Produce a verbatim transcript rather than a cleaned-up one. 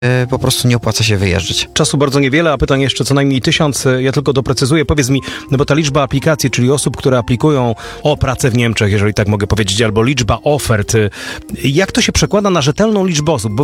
y, po prostu nie opłaca się wyjeżdżać. Czasu bardzo niewiele, a pytań jeszcze co najmniej tysiąc. Ja tylko doprecyzuję. Powiedz mi, no bo ta liczba aplikacji, czyli osób, które aplikują o pracę w Niemczech, jeżeli tak mogę powiedzieć, albo liczba ofert, jak to się przekłada na rzetelną liczbę osób? Bo